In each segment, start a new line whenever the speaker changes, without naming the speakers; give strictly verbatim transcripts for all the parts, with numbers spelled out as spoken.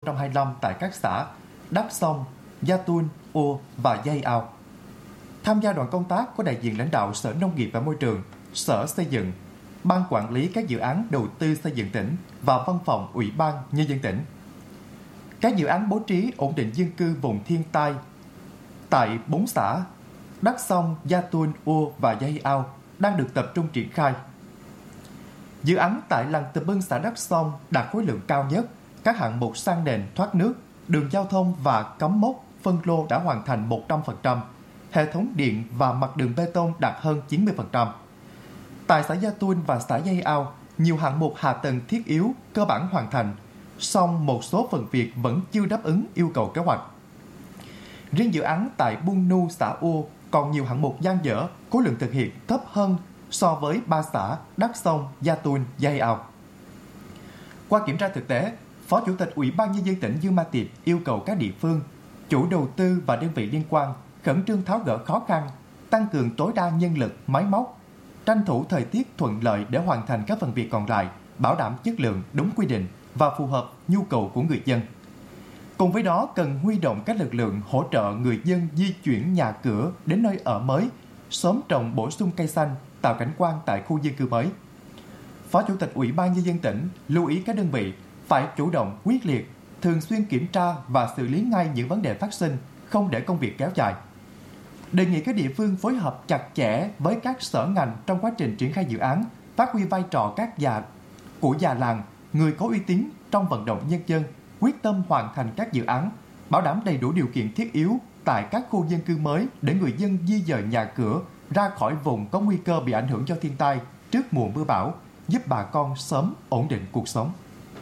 trăm hai mươi lăm tại các xã Đắk Song, Gia Tun, Ô và Dây Ao. Tham gia đoàn công tác có đại diện lãnh đạo Sở Nông nghiệp và Môi trường, Sở Xây dựng, Ban quản lý các dự án đầu tư xây dựng tỉnh và Văn phòng Ủy ban Nhân dân tỉnh. Các dự án bố trí ổn định dân cư vùng thiên tai tại bốn xã Đắk Song, Gia Tun, Ô và Dây Ao đang được tập trung triển khai. Dự án tại làng Tờ Bưng, xã Đắk Song đạt khối lượng cao nhất. Các hạng mục san nền, thoát nước, đường giao thông và cắm mốc phân lô đã hoàn thành một trăm phần trăm. Hệ thống điện và mặt đường bê tông đạt hơn chín mươi phần trăm. Tại xã Gia Tun và xã Dây Ao, nhiều hạng mục hạ tầng thiết yếu cơ bản hoàn thành, song một số phần việc vẫn chưa đáp ứng yêu cầu kế hoạch. Riêng dự án tại Buôn Nu, xã Ô còn nhiều hạng mục dang dở, khối lượng thực hiện thấp hơn so với ba xã Đắk Song, Gia Tun, Dây Ao. Qua kiểm tra thực tế, Phó Chủ tịch Ủy ban Nhân dân tỉnh Dương Ma Tiệp yêu cầu các địa phương, chủ đầu tư và đơn vị liên quan khẩn trương tháo gỡ khó khăn, tăng cường tối đa nhân lực, máy móc, tranh thủ thời tiết thuận lợi để hoàn thành các phần việc còn lại, bảo đảm chất lượng, đúng quy định và phù hợp nhu cầu của người dân. Cùng với đó, cần huy động các lực lượng hỗ trợ người dân di chuyển nhà cửa đến nơi ở mới, sớm trồng bổ sung cây xanh, tạo cảnh quan tại khu dân cư mới. Phó Chủ tịch Ủy ban Nhân dân tỉnh lưu ý các đơn vị phải chủ động, quyết liệt, thường xuyên kiểm tra và xử lý ngay những vấn đề phát sinh, không để công việc kéo dài. Đề nghị các địa phương phối hợp chặt chẽ với các sở ngành trong quá trình triển khai dự án, phát huy vai trò các già của già làng, người có uy tín trong vận động nhân dân, quyết tâm hoàn thành các dự án, bảo đảm đầy đủ điều kiện thiết yếu tại các khu dân cư mới để người dân di dời nhà cửa ra khỏi vùng có nguy cơ bị ảnh hưởng do thiên tai trước mùa mưa bão, giúp bà con sớm ổn định cuộc sống.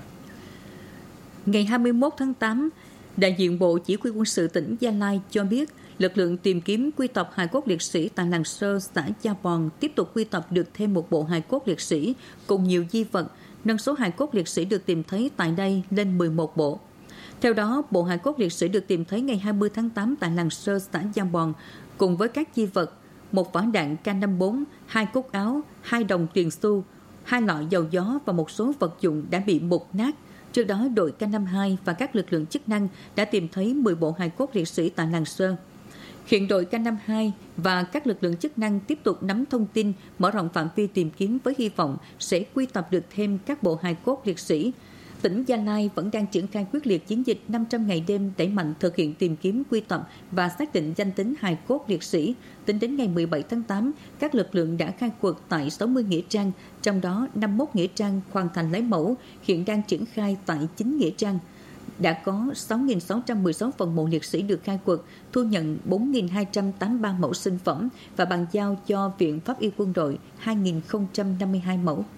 Ngày hai mươi mốt tháng tám, đại diện Bộ Chỉ huy quân sự tỉnh Gia Lai cho biết lực lượng tìm kiếm quy tập hài cốt liệt sĩ tại làng Sơ, xã Gia Bòn tiếp tục quy tập được thêm một bộ hài cốt liệt sĩ cùng nhiều di vật, nâng số hài cốt liệt sĩ được tìm thấy tại đây lên mười một bộ. Theo đó, bộ hài cốt liệt sĩ được tìm thấy ngày hai mươi tháng tám tại làng Sơ, xã Gia Bòn cùng với các di vật, một vỏ đạn K năm mươi bốn, hai cúc áo, hai đồng tiền xu, hai lọ dầu gió và một số vật dụng đã bị mục nát. Trước đó, đội K năm mươi hai và các lực lượng chức năng đã tìm thấy mười bộ hài cốt liệt sĩ tại làng Sơ. Hiện đội K năm mươi hai và các lực lượng chức năng tiếp tục nắm thông tin, mở rộng phạm vi tìm kiếm với hy vọng sẽ quy tập được thêm các bộ hài cốt liệt sĩ. Tỉnh Gia Lai vẫn đang triển khai quyết liệt chiến dịch năm trăm ngày đêm đẩy mạnh thực hiện tìm kiếm quy tập và xác định danh tính hài cốt liệt sĩ. Tính đến ngày mười bảy tháng tám, các lực lượng đã khai quật tại sáu mươi nghĩa trang, trong đó năm mươi mốt nghĩa trang hoàn thành lấy mẫu, hiện đang triển khai tại chín nghĩa trang. Đã có sáu nghìn sáu trăm mười sáu phần mộ liệt sĩ được khai quật, thu nhận bốn nghìn hai trăm tám mươi ba mẫu sinh phẩm và bàn giao cho Viện Pháp y Quân đội hai nghìn không trăm năm mươi hai mẫu.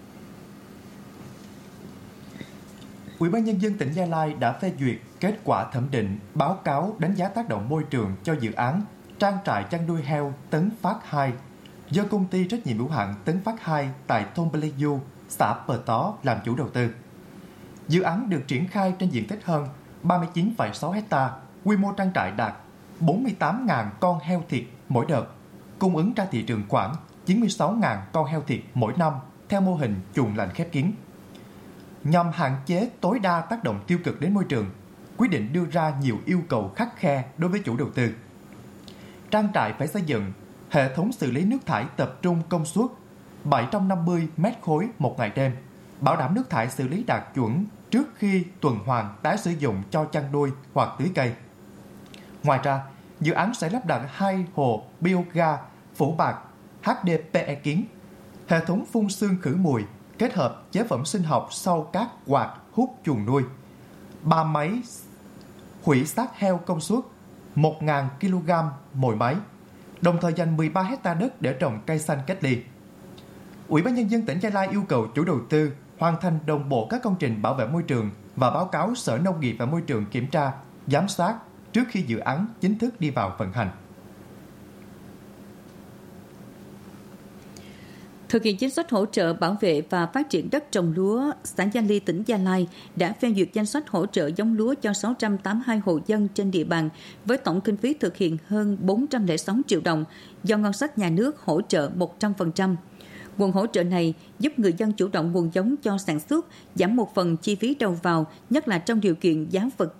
Ủy ban Nhân dân tỉnh Gia Lai đã phê duyệt kết quả thẩm định báo cáo đánh giá tác động môi trường cho dự án trang trại chăn nuôi heo Tấn Phát hai do công ty trách nhiệm hữu hạn Tấn Phát hai tại thôn Pleiku, xã Pờ Tó làm chủ đầu tư. Dự án được triển khai trên diện tích hơn ba mươi chín phẩy sáu héc ta, quy mô trang trại đạt bốn mươi tám nghìn con heo thịt mỗi đợt, cung ứng ra thị trường khoảng chín mươi sáu nghìn con heo thịt mỗi năm theo mô hình chuồng lạnh khép kín. Nhằm hạn chế tối đa tác động tiêu cực đến môi trường, quyết định đưa ra nhiều yêu cầu khắt khe đối với chủ đầu tư. Trang trại phải xây dựng hệ thống xử lý nước thải tập trung công suất bảy trăm năm mươi mét khối một ngày đêm, bảo đảm nước thải xử lý đạt chuẩn trước khi tuần hoàn tái sử dụng cho chăn nuôi hoặc tưới cây. Ngoài ra, dự án sẽ lắp đặt hai hồ bioga phủ bạc H D P E kiến, hệ thống phun sương khử mùi kết hợp chế phẩm sinh học sau các quạt hút chuồng nuôi, ba máy hủy xác heo công suất một nghìn ki lô gam mỗi máy, đồng thời dành mười ba héc ta đất để trồng cây xanh cách ly. Ủy ban Nhân dân tỉnh Gia Lai yêu cầu chủ đầu tư hoàn thành đồng bộ các công trình bảo vệ môi trường và báo cáo Sở Nông nghiệp và Môi trường kiểm tra, giám sát trước khi dự án chính thức đi vào vận hành.
Thực hiện chính sách hỗ trợ bảo vệ và phát triển đất trồng lúa, xã Gia Ly, tỉnh Gia Lai đã phê duyệt danh sách hỗ trợ giống lúa cho sáu trăm tám mươi hai hộ dân trên địa bàn với tổng kinh phí thực hiện hơn bốn trăm lẻ sáu triệu đồng do ngân sách nhà nước hỗ trợ một trăm phần trăm. Nguồn hỗ trợ này giúp người dân chủ động nguồn giống cho sản xuất, giảm một phần chi phí đầu vào, nhất là trong điều kiện giá vật